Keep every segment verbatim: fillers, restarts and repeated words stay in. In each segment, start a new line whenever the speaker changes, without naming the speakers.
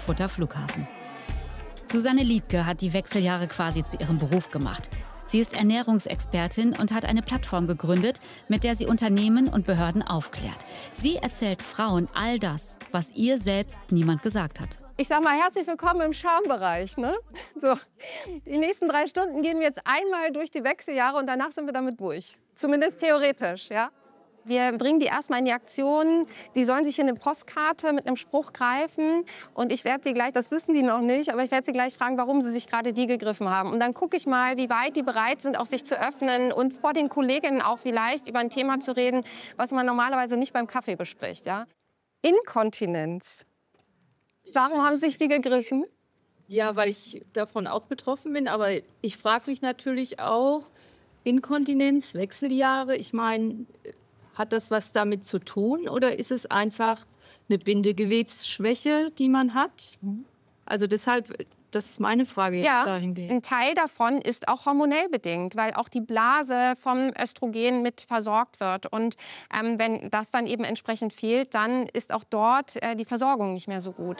Frankfurter Flughafen. Susanne Liedtke hat die Wechseljahre quasi zu ihrem Beruf gemacht. Sie ist Ernährungsexpertin und hat eine Plattform gegründet, mit der sie Unternehmen und Behörden aufklärt. Sie erzählt Frauen all das, was ihr selbst niemand gesagt hat.
Ich sag mal, herzlich willkommen im Schambereich. Ne? So, die nächsten drei Stunden gehen wir jetzt einmal durch die Wechseljahre und danach sind wir damit durch. Zumindest theoretisch, ja. Wir bringen die erstmal in die Aktion. Die sollen sich in eine Postkarte mit einem Spruch greifen. Und ich werde sie gleich, das wissen die noch nicht, aber ich werde sie gleich fragen, warum sie sich gerade die gegriffen haben. Und dann gucke ich mal, wie weit die bereit sind, auch sich zu öffnen und vor den Kolleginnen auch vielleicht über ein Thema zu reden, was man normalerweise nicht beim Kaffee bespricht. Ja? Inkontinenz. Warum haben sich die gegriffen?
Ja, weil ich davon auch betroffen bin. Aber ich frage mich natürlich auch, Inkontinenz, Wechseljahre, ich meine, hat das was damit zu tun oder ist es einfach eine Bindegewebsschwäche, die man hat? Also deshalb, das ist meine Frage jetzt
ja,
dahingehend.
Ein Teil davon ist auch hormonell bedingt, weil auch die Blase vom Östrogen mit versorgt wird. Und ähm, wenn das dann eben entsprechend fehlt, dann ist auch dort äh, die Versorgung nicht mehr so gut.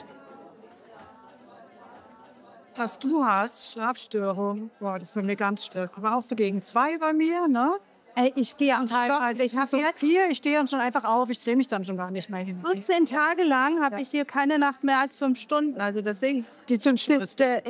Was du hast, Schlafstörung, boah, das ist bei mir ganz schlimm. Aber auch so gegen zwei bei mir, ne?
Ey, ich gehe am Tag,
Also ich habe so vier, ich stehe dann schon einfach auf, ich drehe mich dann schon gar nicht mehr hin.
vierzehn Tage lang habe ich hier keine Nacht mehr als fünf Stunden. Also deswegen,
Die sind schlimm.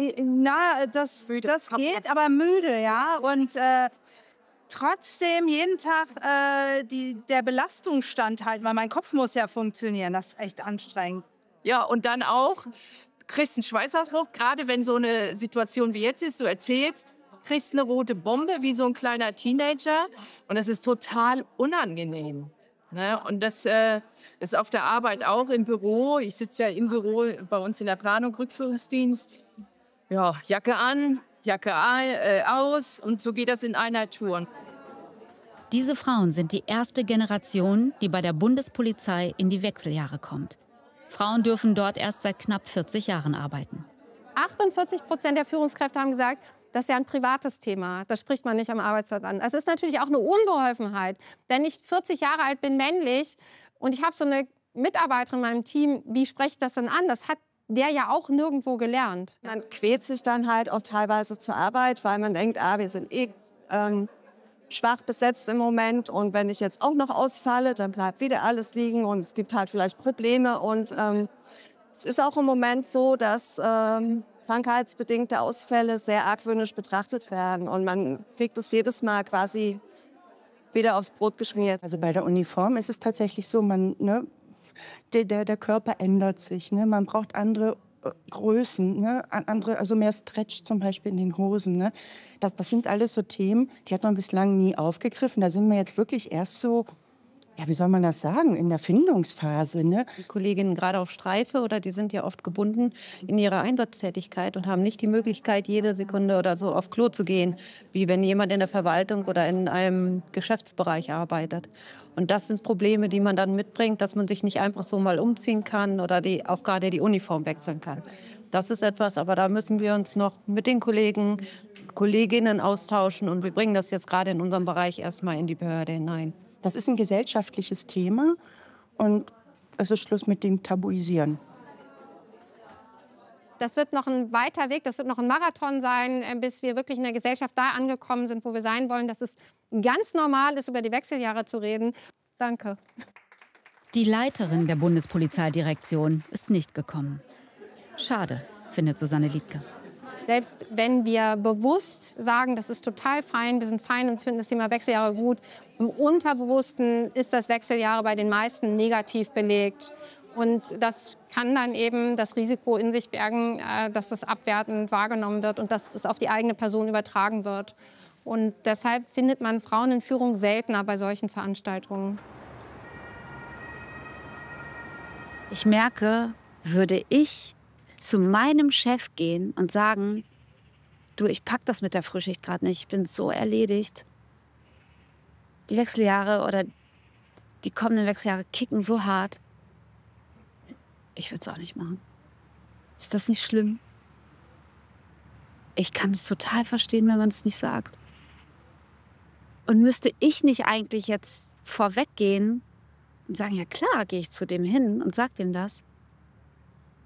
na, das, das geht, aber müde, ja. Und äh, trotzdem jeden Tag äh, die, der Belastung standhalten, weil mein Kopf muss ja funktionieren. Das ist echt anstrengend.
Ja, und dann auch, kriegst einen Schweißausbruch, gerade wenn so eine Situation wie jetzt ist, du erzählst, kriegst eine rote Bombe wie so ein kleiner Teenager und das ist total unangenehm. Ne? Und das äh, ist auf der Arbeit auch im Büro. Ich sitze ja im Büro bei uns in der Planung, Rückführungsdienst. Ja, Jacke an, Jacke äh, aus und so geht das in einer Tour.
Diese Frauen sind die erste Generation, die bei der Bundespolizei in die Wechseljahre kommt. Frauen dürfen dort erst seit knapp vierzig Jahren arbeiten.
achtundvierzig Prozent der Führungskräfte haben gesagt, das ist ja ein privates Thema. Das spricht man nicht am Arbeitsplatz an. Es ist natürlich auch eine Unbeholfenheit. Wenn ich vierzig Jahre alt bin, männlich, und ich habe so eine Mitarbeiterin in meinem Team, wie spreche ich das denn an? Das hat der ja auch nirgendwo gelernt.
Man quält sich dann halt auch teilweise zur Arbeit, weil man denkt, ah, wir sind eh ähm, schwach besetzt im Moment. Und wenn ich jetzt auch noch ausfalle, dann bleibt wieder alles liegen und es gibt halt vielleicht Probleme. Und ähm, es ist auch im Moment so, dass ähm, krankheitsbedingte Ausfälle sehr argwöhnisch betrachtet werden. Und man kriegt es jedes Mal quasi wieder aufs Brot geschmiert.
Also bei der Uniform ist es tatsächlich so, man, ne, der, der, der Körper ändert sich. Ne? Man braucht andere äh, Größen, ne? andere, also mehr Stretch zum Beispiel in den Hosen. Ne? Das, das sind alles so Themen, die hat man bislang nie aufgegriffen. Da sind wir jetzt wirklich erst so, ja, wie soll man das sagen, in der Findungsphase. Ne?
Die Kolleginnen gerade auf Streife oder die sind ja oft gebunden in ihrer Einsatztätigkeit und haben nicht die Möglichkeit, jede Sekunde oder so auf Klo zu gehen, wie wenn jemand in der Verwaltung oder in einem Geschäftsbereich arbeitet. Und das sind Probleme, die man dann mitbringt, dass man sich nicht einfach so mal umziehen kann oder die, auch gerade die Uniform wechseln kann. Das ist etwas, aber da müssen wir uns noch mit den Kollegen, Kolleginnen austauschen und wir bringen das jetzt gerade in unserem Bereich erstmal in die Behörde hinein.
Das ist ein gesellschaftliches Thema und es ist Schluss mit dem Tabuisieren.
Das wird noch ein weiter Weg, das wird noch ein Marathon sein, bis wir wirklich in der Gesellschaft da angekommen sind, wo wir sein wollen, dass es ganz normal ist, über die Wechseljahre zu reden. Danke.
Die Leiterin der Bundespolizeidirektion ist nicht gekommen. Schade, findet Susanne Liedtke.
Selbst wenn wir bewusst sagen, das ist total fein, wir sind fein und finden das Thema Wechseljahre gut, im Unterbewussten ist das Wechseljahre bei den meisten negativ belegt. Und das kann dann eben das Risiko in sich bergen, dass das abwertend wahrgenommen wird und dass das auf die eigene Person übertragen wird. Und deshalb findet man Frauen in Führung seltener bei solchen Veranstaltungen.
Ich merke, würde ich zu meinem Chef gehen und sagen, du, ich pack das mit der Frühschicht gerade nicht, ich bin so erledigt. Die Wechseljahre oder die kommenden Wechseljahre kicken so hart. Ich würde es auch nicht machen. Ist das nicht schlimm? Ich kann es total verstehen, wenn man es nicht sagt. Und müsste ich nicht eigentlich jetzt vorweggehen und sagen, ja klar, gehe ich zu dem hin und sag dem das?